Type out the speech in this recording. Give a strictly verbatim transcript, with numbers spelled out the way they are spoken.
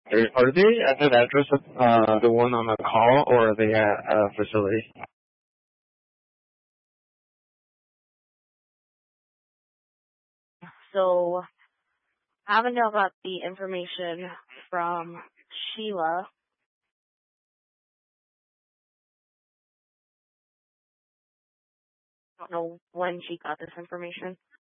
Are are they at that address, uh, the one on the call, or are they at a facility? So I haven't know about the information from Sheila. I don't know when she got this information.